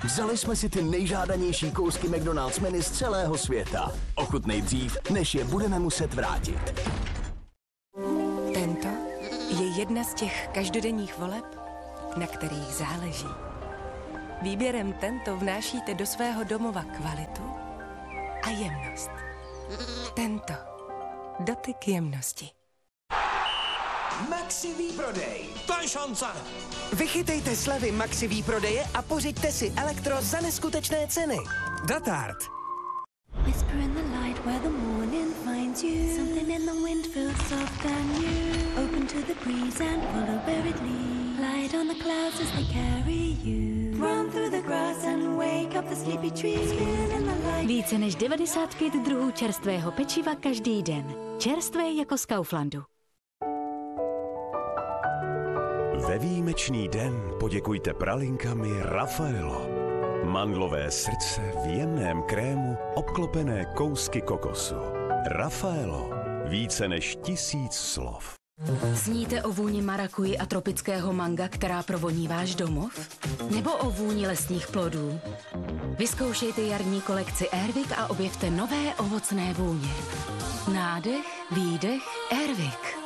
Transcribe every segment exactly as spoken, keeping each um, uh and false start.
Vzali jsme si ty nejžádanější kousky McDonald's menu z celého světa. Ochutnej dřív, než je budeme muset vrátit. Tento je jedna z těch každodenních voleb, na kterých záleží. Výběrem Tento vnášíte do svého domova kvalitu a jemnost. Tento. Dotyk jemnosti. Maxi výprodej. To je šance. Vychytejte slevy Maxi výprodeje a pořiďte si elektro za neskutečné ceny. Datard. Whisper in the light where the morning finds you. Something in the wind feels soft and new. Open to the breeze and follow where it leads. Light on the clouds as they carry you. Run through the grass and wake up the sleepy trees. Spin in the light. Více než devadesát pět druhů čerstvého pečiva každý den. Čerstvé jako z Kauflandu. Ve výjimečný den poděkujte pralinkami Raffaello. Mandlové srdce v jemném krému obklopené kousky kokosu. Raffaello. Více než tisíc slov. Sníte o vůni marakuji a tropického manga, která provoní váš domov? Nebo o vůni lesních plodů? Vyzkoušejte jarní kolekci Airwick a objevte nové ovocné vůně. Nádech, výdech, Airwick.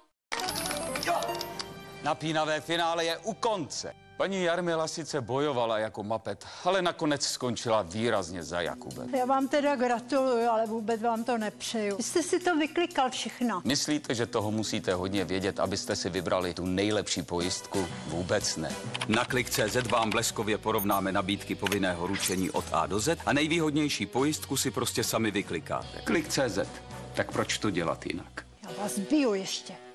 Napínavé finále je u konce. Paní Jarmila sice bojovala jako mapet, ale nakonec skončila výrazně za Jakubem. Já vám teda gratuluju, ale vůbec vám to nepřeju. Vy jste si to vyklikal všechno. Myslíte, že toho musíte hodně vědět, abyste si vybrali tu nejlepší pojistku? Vůbec ne. Na klik tečka cé zet vám bleskově porovnáme nabídky povinného ručení od A do Z a nejvýhodnější pojistku si prostě sami vyklikáte. klik tečka cé zet. Tak proč to dělat jinak? Já vás biju ještě.